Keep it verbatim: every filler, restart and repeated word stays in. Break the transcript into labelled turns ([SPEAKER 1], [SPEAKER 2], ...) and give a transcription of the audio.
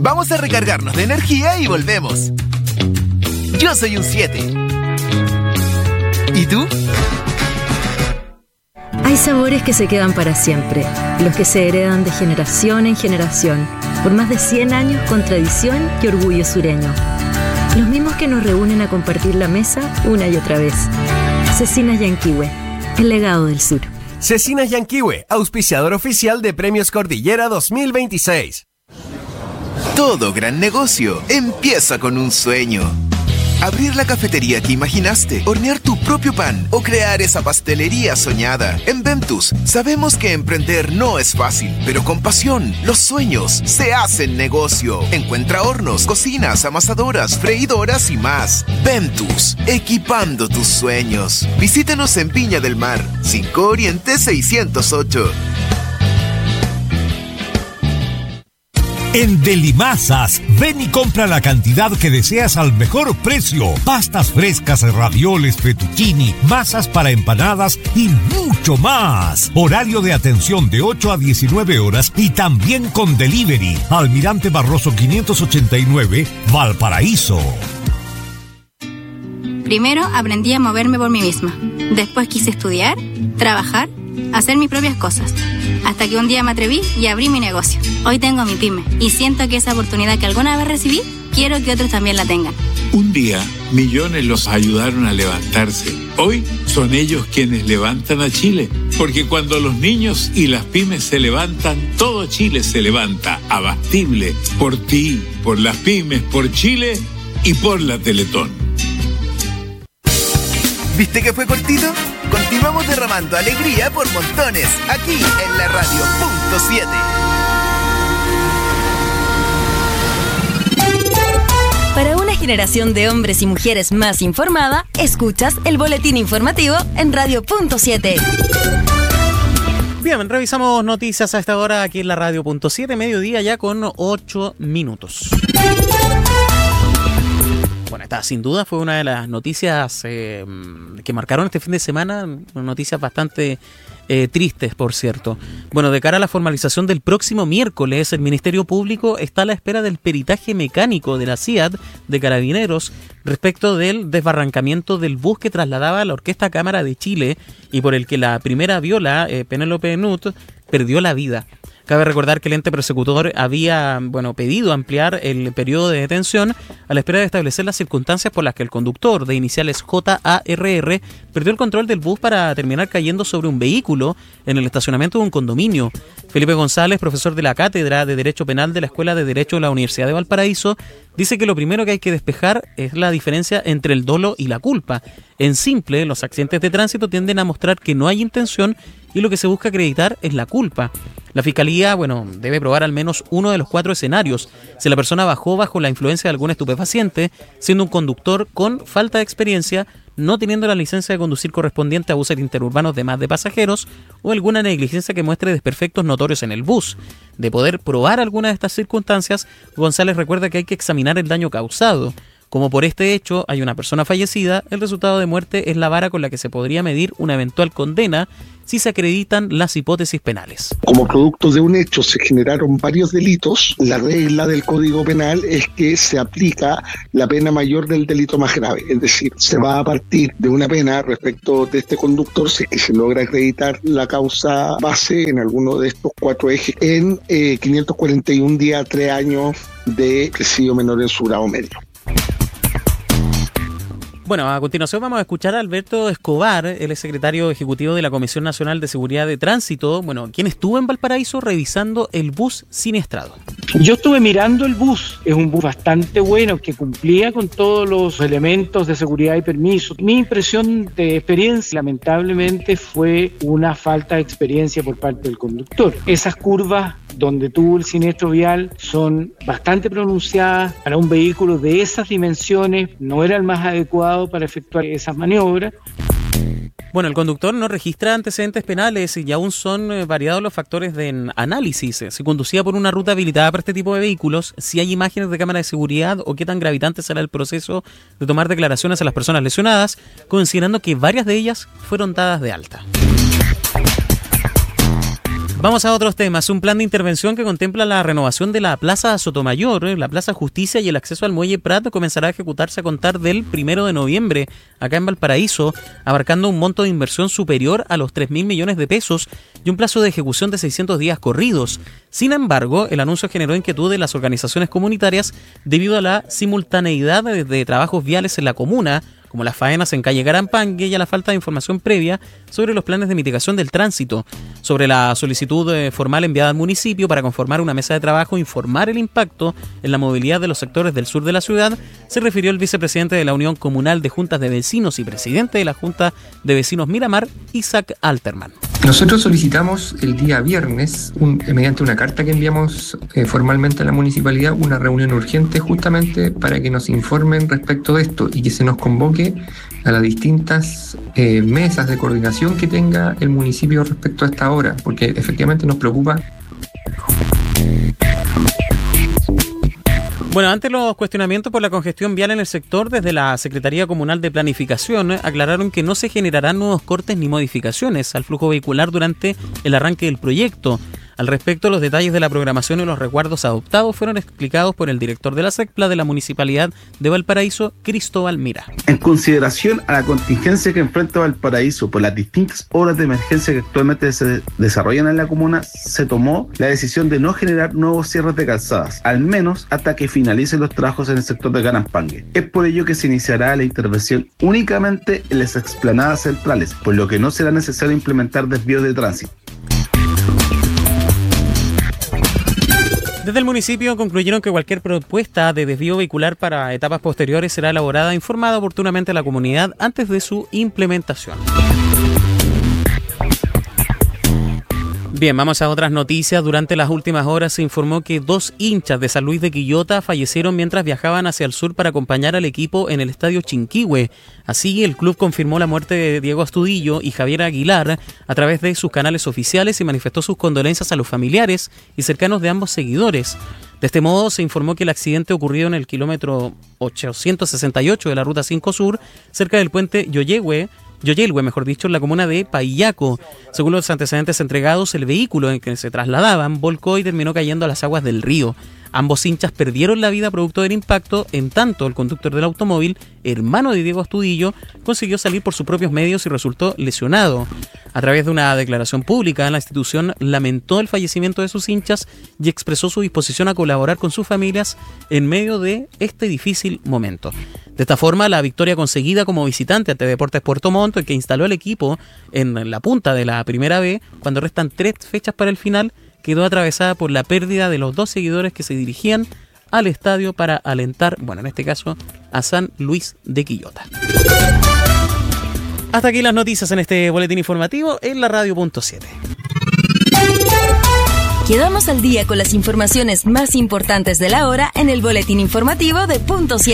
[SPEAKER 1] Vamos a recargarnos de energía y volvemos. Yo soy un siete. ¿Y tú?
[SPEAKER 2] Hay sabores que se quedan para siempre, los que se heredan de generación en generación, por más de cien años con tradición y orgullo sureño. Los mismos que nos reúnen a compartir la mesa una y otra vez. Cecinas Yanquihue, el legado del sur.
[SPEAKER 3] Cecinas Yanquihue, auspiciador oficial de Premios Cordillera dos mil veintiséis.
[SPEAKER 1] Todo gran negocio empieza con un sueño. Abrir la cafetería que imaginaste, hornear tu propio pan o crear esa pastelería soñada. En Ventus sabemos que emprender no es fácil, pero con pasión, los sueños se hacen negocio. Encuentra hornos, cocinas, amasadoras, freidoras y más. Ventus, equipando tus sueños. Visítanos en Viña del Mar, cinco Oriente seiscientos ocho.
[SPEAKER 4] En Delimasas, ven y compra la cantidad que deseas al mejor precio. Pastas frescas, ravioles, fettuccini, masas para empanadas y mucho más. Horario de atención de ocho a diecinueve horas y también con delivery. Almirante Barroso quinientos ochenta y nueve, Valparaíso.
[SPEAKER 5] Primero aprendí a moverme por mí misma. Después quise estudiar, trabajar, hacer mis propias cosas. Hasta que un día me atreví y abrí mi negocio. Hoy tengo mi pyme y siento que esa oportunidad que alguna vez recibí, quiero que otros también la tengan.
[SPEAKER 6] Un día, millones los ayudaron a levantarse. Hoy son ellos quienes levantan a Chile. Porque cuando los niños y las pymes se levantan, todo Chile se levanta. Abastible. Por ti, por las pymes, por Chile y por la Teletón.
[SPEAKER 1] ¿Viste que fue cortito? Continuamos derramando alegría por montones, aquí en la radio punto siete.
[SPEAKER 2] Para una generación de hombres y mujeres más informada, escuchas el boletín informativo en radio punto siete.
[SPEAKER 7] Bien, revisamos noticias a esta hora aquí en la radio punto siete, mediodía ya con ocho minutos. Bueno, esta sin duda fue una de las noticias eh, que marcaron este fin de semana, noticias bastante eh, tristes, por cierto. Bueno, de cara a la formalización del próximo miércoles, el Ministerio Público está a la espera del peritaje mecánico de la C I A D de Carabineros respecto del desbarrancamiento del bus que trasladaba a la Orquesta Cámara de Chile y por el que la primera viola, eh, Penélope Nut, perdió la vida. Cabe recordar que el ente persecutor había bueno, pedido ampliar el periodo de detención a la espera de establecer las circunstancias por las que el conductor de iniciales J A R R perdió el control del bus para terminar cayendo sobre un vehículo en el estacionamiento de un condominio. Felipe González, profesor de la Cátedra de Derecho Penal de la Escuela de Derecho de la Universidad de Valparaíso, dice que lo primero que hay que despejar es la diferencia entre el dolo y la culpa. En simple, los accidentes de tránsito tienden a mostrar que no hay intención y lo que se busca acreditar es la culpa. La Fiscalía, bueno, debe probar al menos uno de los cuatro escenarios. Si la persona bajó bajo la influencia de algún estupefaciente, siendo un conductor con falta de experiencia, no teniendo la licencia de conducir correspondiente a buses interurbanos de más de pasajeros, o alguna negligencia que muestre desperfectos notorios en el bus. De poder probar alguna de estas circunstancias, González recuerda que hay que examinar el daño causado. Como por este hecho hay una persona fallecida, el resultado de muerte es la vara con la que se podría medir una eventual condena si se acreditan las hipótesis penales.
[SPEAKER 8] Como producto de un hecho se generaron varios delitos. La regla del Código Penal es que se aplica la pena mayor del delito más grave. Es decir, se va a partir de una pena respecto de este conductor si se logra acreditar la causa base en alguno de estos cuatro ejes en eh, quinientos cuarenta y un días, tres años de presidio menor en su grado medio.
[SPEAKER 7] Bueno, a continuación vamos a escuchar a Alberto Escobar, él es secretario ejecutivo de la Comisión Nacional de Seguridad de Tránsito, bueno, quien estuvo en Valparaíso revisando el bus siniestrado.
[SPEAKER 9] Yo estuve mirando el bus, es un bus bastante bueno que cumplía con todos los elementos de seguridad y permiso. Mi impresión de experiencia, lamentablemente, fue una falta de experiencia por parte del conductor. Esas curvas donde tuvo el siniestro vial son bastante pronunciadas. Para un vehículo de esas dimensiones no era el más adecuado para efectuar esas maniobras.
[SPEAKER 7] Bueno, el conductor no registra antecedentes penales y aún son eh, variados los factores de análisis. Se conducía por una ruta habilitada para este tipo de vehículos, si hay imágenes de cámara de seguridad o qué tan gravitante será el proceso de tomar declaraciones a las personas lesionadas, considerando que varias de ellas fueron dadas de alta. Vamos a otros temas. Un plan de intervención que contempla la renovación de la Plaza Sotomayor, la Plaza Justicia y el acceso al Muelle Prat comenzará a ejecutarse a contar del primero de noviembre acá en Valparaíso, abarcando un monto de inversión superior a los tres mil millones de pesos y un plazo de ejecución de seiscientos días corridos. Sin embargo, el anuncio generó inquietud en las organizaciones comunitarias debido a la simultaneidad de, de trabajos viales en la comuna, como las faenas en calle Garampangue, y a la falta de información previa sobre los planes de mitigación del tránsito. Sobre la solicitud eh, formal enviada al municipio para conformar una mesa de trabajo e informar el impacto en la movilidad de los sectores del sur de la ciudad, se refirió el vicepresidente de la Unión Comunal de Juntas de Vecinos y presidente de la Junta de Vecinos Miramar, Isaac Alterman.
[SPEAKER 10] Nosotros solicitamos el día viernes, un, mediante una carta que enviamos eh, formalmente a la municipalidad, una reunión urgente justamente para que nos informen respecto de esto y que se nos convoque a las distintas eh, mesas de coordinación que tenga el municipio respecto a esta obra, porque efectivamente nos preocupa.
[SPEAKER 7] Bueno, ante los cuestionamientos por la congestión vial en el sector, desde la Secretaría Comunal de Planificación aclararon que no se generarán nuevos cortes ni modificaciones al flujo vehicular durante el arranque del proyecto. Al respecto, los detalles de la programación y los recuerdos adoptados fueron explicados por el director de la SECPLA de la Municipalidad de Valparaíso, Cristóbal Mira.
[SPEAKER 11] En consideración a la contingencia que enfrenta Valparaíso por las distintas obras de emergencia que actualmente se desarrollan en la comuna, se tomó la decisión de no generar nuevos cierres de calzadas, al menos hasta que finalicen los trabajos en el sector de Garampangue. Es por ello que se iniciará la intervención únicamente en las explanadas centrales, por lo que no será necesario implementar desvíos de tránsito.
[SPEAKER 7] Desde el municipio concluyeron que cualquier propuesta de desvío vehicular para etapas posteriores será elaborada e informada oportunamente a la comunidad antes de su implementación. Bien, vamos a otras noticias. Durante las últimas horas se informó que dos hinchas de San Luis de Quillota fallecieron mientras viajaban hacia el sur para acompañar al equipo en el estadio Chinquihue. Así, el club confirmó la muerte de Diego Astudillo y Javier Aguilar a través de sus canales oficiales y manifestó sus condolencias a los familiares y cercanos de ambos seguidores. De este modo, se informó que el accidente ocurrió en el kilómetro ochocientos sesenta y ocho de la Ruta cinco Sur, cerca del puente Yoyehue, Yoyelhue, mejor dicho, en la comuna de Paillaco. Según los antecedentes entregados, el vehículo en que se trasladaban volcó y terminó cayendo a las aguas del río. Ambos hinchas perdieron la vida producto del impacto, en tanto el conductor del automóvil, hermano de Diego Astudillo, consiguió salir por sus propios medios y resultó lesionado. A través de una declaración pública, la institución lamentó el fallecimiento de sus hinchas y expresó su disposición a colaborar con sus familias en medio de este difícil momento. De esta forma, la victoria conseguida como visitante ante Deportes Puerto Montt, el que instaló el equipo en la punta de la Primera B, cuando restan tres fechas para el final, quedó atravesada por la pérdida de los dos seguidores que se dirigían al estadio para alentar, bueno, en este caso, a San Luis de Quillota. Hasta aquí las noticias en este boletín informativo en la radio punto siete.
[SPEAKER 2] Quedamos al día con las informaciones más importantes de la hora en el boletín informativo de punto siete.